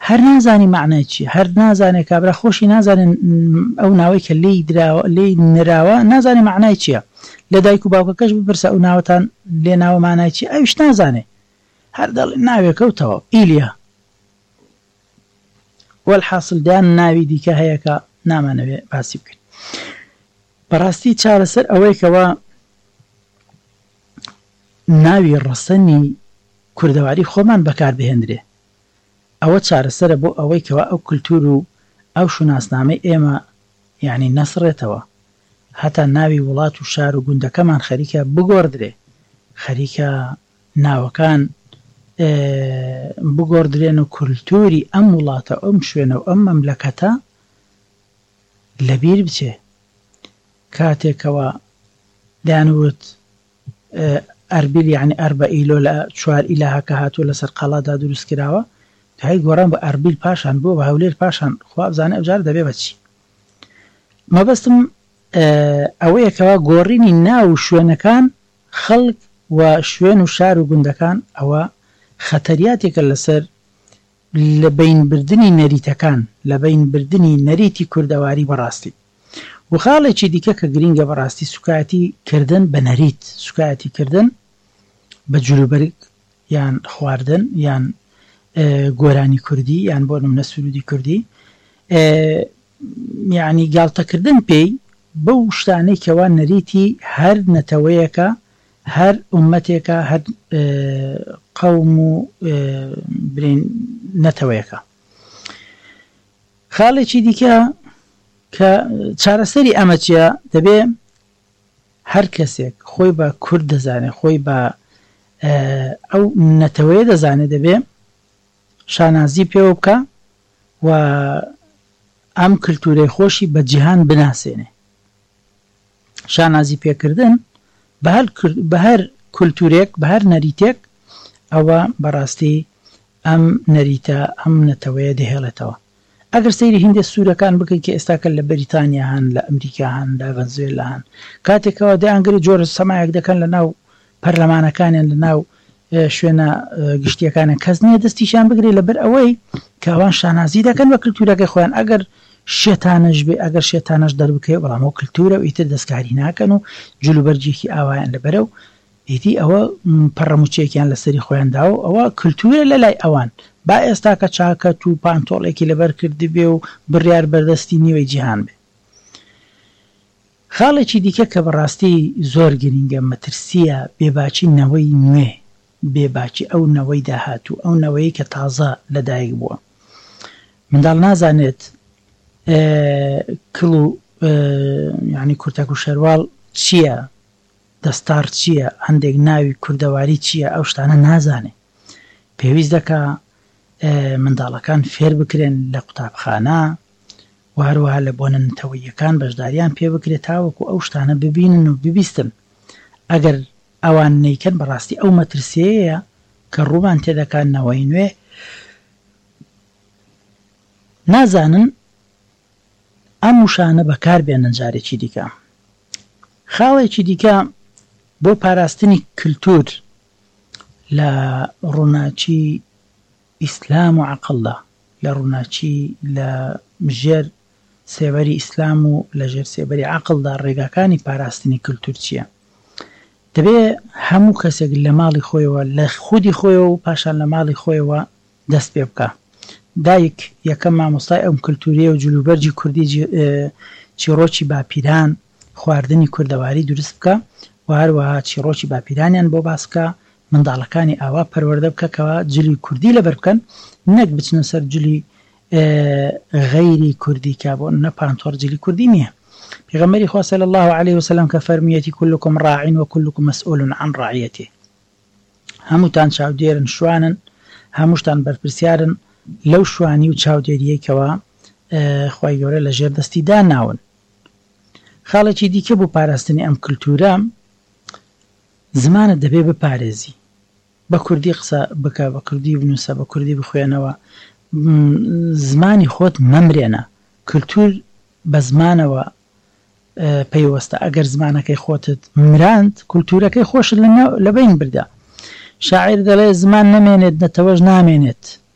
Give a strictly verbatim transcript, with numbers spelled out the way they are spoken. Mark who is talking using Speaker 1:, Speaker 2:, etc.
Speaker 1: هەر نازانی معنای چی، هەر نازانێت کابرا خۆشی نازانن ئەو ناوەی کە لی دراوە لی نراوە نازانی معنای چییە. لە دایک و باوکەکەش بپرسە ئەو ناوەتان لێ ناوە مانای چی، ئەویش نازانێ، هەر دەڵ ناوێکەوتەوە ئیلیا وەلحاصل دایان ناوی دیکە هەیە کە نامانەوێ باسی بکەین. بەڕاستی چارەسەر ئەوەی کەوە ناوی ڕەسەنی کوردەواری خۆمان بەکار بهێنرێ، ئەوە چارەسەرە بۆ ئەوەی کەوە ئەو کولتور و ئەو شوناسنامەی ئێمە یعنی نەسڕێتەوە، هەتا ناوی وڵات و شار و گوندەکەمان خەریکە بگۆڕدرێ، خەریکە ناوەکان بگۆڕدرێن و کولتوری ئەم وڵاتە ئەم شوێنە و ئەم مەملەکەتە لەبیر بچێ. کاتێکەوە دەیانوت ئەربیل یعنی ئەربە ئیلۆ لە چوار ئیلاهەکە هاتووە لەسەر قەڵادا دروست کراوە، هەی گۆڕان بە ئەربیل پاشان بۆ بە هەولێر پاشان خوا بزانێ ئەوجار دەبێ بەچی. مەبەستم ئەوەیەکەوە گۆڕینی ناو شوێنەکان خەڵک و شوێن و شار و گوندەکان ئەوە خەتەریاتێکە لەسەر لە بینبردنی نەریتەکان، لە بینبردنی نەریتی کوردەواری بەڕاستی. و خاڵێکی دیکە کە گرینگە بەڕاستی سوکایەتی کردن بە نەریت، سوکایەتی کردن بە جلوبەرگ یان خواردن یان گۆرانی کوردی یان بۆ نمونە سرودی کوردی، یعنی گاڵتەکردن پێی بەو شتانەی کەوا نەریتی هەر نەتەوەیەکە، هەر ئومەتێکە، هەر قەوم و برین نەتەوەیەکە. خاڵێکی دیکە کە چارەسەری ئەمە چیە، دەبێ هەر کەسێک خۆی بە کورد دەزانێت، خۆی بە ئەو نەتەوەیە دەزانێت، دەبێ شانازی پێوە بکە و ئەم کللتورەی خۆشی بە جیهان بناسێنێ. شانازی پێکردن بە هەر کللتورێک بە هەر نەریتێک ئەوە بەڕاستی ئەم نەریتە ئەم نەتەوەیە دەهێڵێتەوە. ئەگەر سەیری هیندە سوورەکان بکەین کە ئێستاکە لە بەریتانیا هەن، لە ئەمریکا هەن، لە ڤەنزوێلا هەن، کاتێکەوە دەیانگرێت جۆرە سەمایەک دەکەن لە ناو پەرلەمانەکانیان، لە ناو شوێنە گشتیەکانیان، کەس نییە دەستیشان بگرێت لەبەر ئەوەی کەوان شانازی دەکەن بە کللتورەکەی خۆیان. ئەگەر شێتانەش بێ، ئەگەر شێتانەش دەربکەوێت، بەڵام ئەو کللتورە و ئیتر دەستکاری ناکەن و جلوبەرجێکی ئاوایان لەبەرە و ئیتی ئەوە پەڕەموچەیەکیان لەسەری خۆیانداوە، ئەوە کللتورە لە لای ئەوان. با ئێستا کە چاکەت و پانتۆڵێکی لەبەر کردی بێ و بڕیار بەردەستی نیوەی جیهان بێ. خاڵێکی دیکە کە بەڕاستی زۆر گرینگە مەترسیە بێباچی نەوەی نوێ، بێباچی ئەو نەوەی داهاتوو، ئەو نەوەی کە تازە لەدایک بووە. منداڵ نازانێت کڵ و یعنی کورتەک و شەروال چییە، دەستار چییە، هەندێک ناوی کوردەواری چییە، ئەو شتانە نازانێ. پێویست دەکا منداڵەکان فێر بکرێن لە قوتابخانە و هەروەها لە بۆنە نەتەوەییەکان بەشداریان پێ بکرێت تاوەکو ئەو شتانە ببینن و ببیستن. ئەگەر ئەوان نەیکەن بەڕاستی ئەو مەترسەیە کە ڕوومان تێدەکان نەوەی نوێ نازانن ئەم وشانە بەکار بێنن جارێکی دیکە. خاڵێکی دیکە بۆ پاراستنی کللتور لە ڕووناچی ئیسلام و عەقڵدا، لە ڕووناچی لە ژێر سێبەری ئیسلام و لە ژێر سێبەری عەقڵدا ڕێگاکانی پاراستنی کللتور چییە؟ دەبێ هەموو کەسێک لە ماڵی خۆیەوە، لە خودی خۆیەوە و پاشان لە ماڵی خۆیەوە دەست پێ بکە. دایک یەکەم مامۆستای ئەم کللتوریە و جلوبەرجی کوردی چیرۆکی باپیران، خواردنی کوردەواری دروست بکە و هەروەها چیرۆکی باپیرانیان بۆ باس بکە، منداڵەکانی ئاوا پەروەردە بکەکەوە جلی کوردی لەبەر بکەن، نەک بچنە سەر جلی غەیری کوردی کە بۆ نە پانتۆڕ جلی کوردی نییە. پێغەمبەری خوا صلی الله علیه وسلم کە فەرموویەتی كلكم راع وكلكم مسؤول عن رعیته، هەمووتان چاودێرن، شوانن، هەمووشتان بەرپرسیارن لەو شوانی و چاودێریەکەوە خوای گەورە لە ژێر دەستی داناون. خاڵێکی دیکە بۆ پاراستنی ئەم کللتورە زمانت دەبێ بپارێزی، بە کوردی قسە بکە، بە کوردی بنووسە، بە کوردی بخوێنەوە، زمانی خۆت مەمرێنە. کللتور بە زمانەوە پەیوەستە. ئەگەر زمانەکەی خۆتت مراند کللتورەکەی خۆشت لەبین بردا. شاعیر دەڵێ زمان نەمێنێت نەتەوەش نامێنێت،